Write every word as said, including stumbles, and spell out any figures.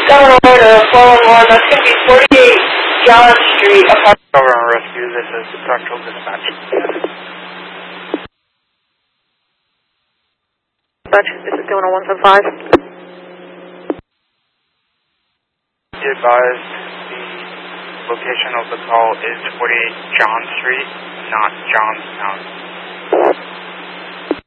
Delaware four one one, that's going to be forty-eight John Street. Over on rescue, this is Central Dispatch. Dispatch, this is going on one seven five. Be advised, the location of the call is forty-eight John Street, not Johnstown.